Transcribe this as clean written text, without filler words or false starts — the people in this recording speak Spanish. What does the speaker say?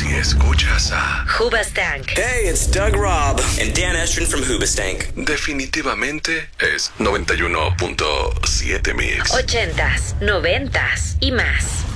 Si escuchas a Hoobastank. Hey, it's Doug Robb and Dan Estrin from Hoobastank. definitivamente es 91.7 Mix. 80s, 90s y más.